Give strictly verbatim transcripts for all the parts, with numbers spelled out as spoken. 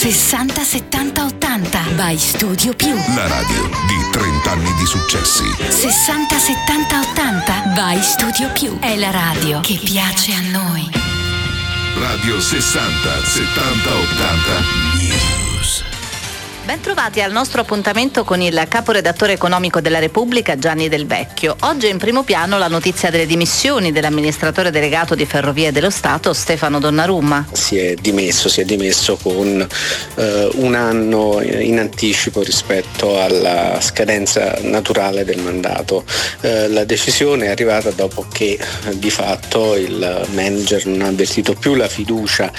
sessanta settanta ottanta by Studio Più. La radio di trenta anni di successi. sessanta settanta ottanta by Studio Più. È la radio che piace a noi. Radio sessanta settanta ottanta News. Bentrovati al nostro appuntamento con il caporedattore economico della Repubblica, Gianni Del Vecchio. Oggi è in primo piano la notizia delle dimissioni dell'amministratore delegato di Ferrovie dello Stato, Stefano Donnarumma. Si è dimesso, si è dimesso con eh, un anno in anticipo rispetto alla scadenza naturale del mandato. Eh, la decisione è arrivata dopo che di fatto il manager non ha avvertito più la fiducia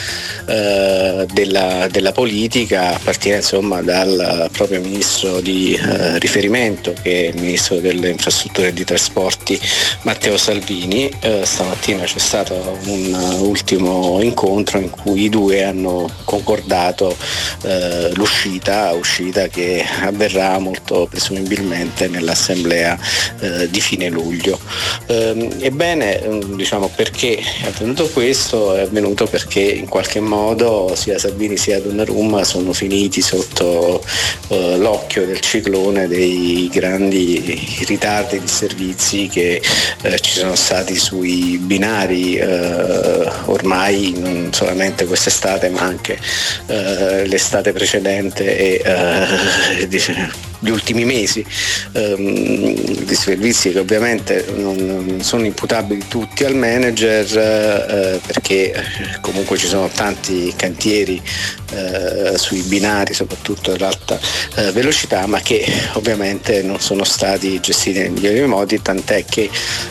eh, della, della politica, a partire insomma da dal proprio ministro di eh, riferimento, che è il ministro delle infrastrutture e dei trasporti Matteo Salvini. Eh, stamattina c'è stato un uh, ultimo incontro in cui i due hanno concordato eh, l'uscita, uscita che avverrà molto presumibilmente nell'assemblea eh, di fine luglio. Eh, ebbene, diciamo, perché è avvenuto questo? È avvenuto perché in qualche modo sia Salvini sia Donnarumma sono finiti sotto Uh, l'occhio del ciclone dei grandi ritardi di servizi che uh, ci sono stati sui binari uh, ormai non solamente quest'estate ma anche uh, l'estate precedente e uh, gli ultimi mesi, um, di servizi che ovviamente non, non sono imputabili tutti al manager uh, perché comunque ci sono tanti cantieri uh, sui binari, soprattutto all'alta uh, velocità, ma che ovviamente non sono stati gestiti nei migliori modi, tant'è che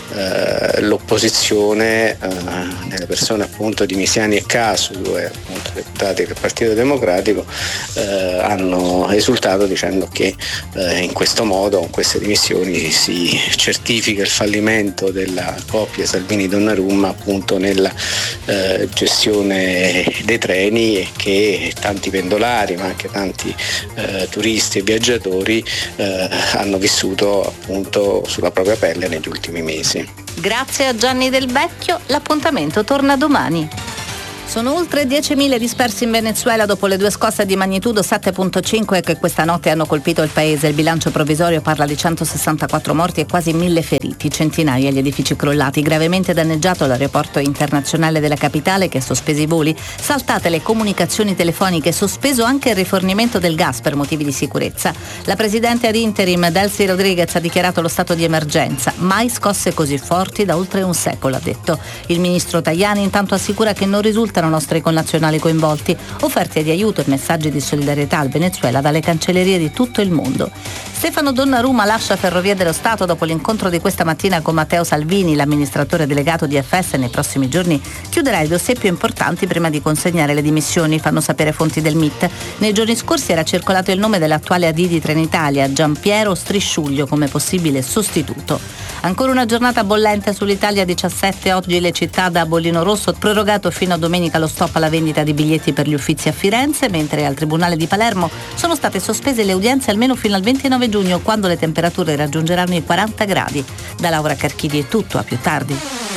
uh, l'opposizione, uh, nelle persone appunto di Misiani e Casu, due appunto deputati del Partito Democratico, uh, hanno esultato dicendo che Uh, in questo modo, con queste dimissioni, si certifica il fallimento della coppia Salvini-Donnarumma appunto nella uh, gestione dei treni, e che tanti pendolari ma anche tanti uh, turisti e viaggiatori uh, hanno vissuto appunto sulla propria pelle negli ultimi mesi. Grazie a Gianni Del Vecchio, l'appuntamento torna domani. Sono oltre diecimila dispersi in Venezuela dopo le due scosse di magnitudo sette virgola cinque che questa notte hanno colpito il paese. Il bilancio provvisorio parla di centosessantaquattro morti e quasi mille feriti, centinaia gli edifici crollati, gravemente danneggiato l'aeroporto internazionale della capitale che ha sospeso i voli, saltate le comunicazioni telefoniche, sospeso anche il rifornimento del gas per motivi di sicurezza. La presidente ad interim Delcy Rodriguez ha dichiarato lo stato di emergenza. Mai scosse così forti da oltre un secolo, ha detto. Il ministro Tajani intanto assicura che non risulta nostri connazionali coinvolti, offerte di aiuto e messaggi di solidarietà al Venezuela dalle cancellerie di tutto il mondo. Stefano Donnarumma lascia Ferrovie dello Stato dopo l'incontro di questa mattina con Matteo Salvini. L'amministratore delegato di F S nei prossimi giorni chiuderà i dossier più importanti prima di consegnare le dimissioni, fanno sapere fonti del M I T. Nei giorni scorsi era circolato il nome dell'attuale A D di Trenitalia, Giampiero Strisciuglio, come possibile sostituto. Ancora una giornata bollente sull'Italia diciassette, oggi le città da bollino rosso, prorogato fino a domenica lo stop alla vendita di biglietti per gli Uffizi a Firenze, mentre al Tribunale di Palermo sono state sospese le udienze almeno fino al ventinove giugno, quando le temperature raggiungeranno i quaranta gradi. Da Laura Carchidi è tutto, a più tardi.